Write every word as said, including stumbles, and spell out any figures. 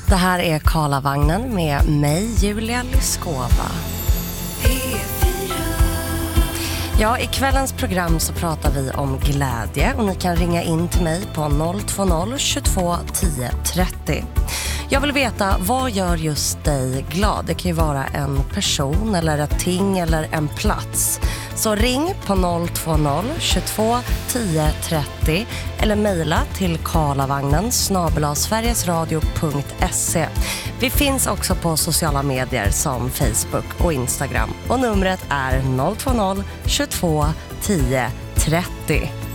Det här är Karlavagnen med mig, Julia Lyskova. Ja, i kvällens program så pratar vi om glädje och ni kan ringa in till mig på noll två noll tjugotvå tio trettio. Jag vill veta, vad gör just dig glad? Det kan ju vara en person eller ett ting eller en plats. Så ring på noll två noll tjugotvå tio trettio eller mejla till karlavagnen snabel-a sverigesradio punkt se. Vi finns också på sociala medier som Facebook och Instagram. Och numret är noll två noll tjugotvå tio trettio.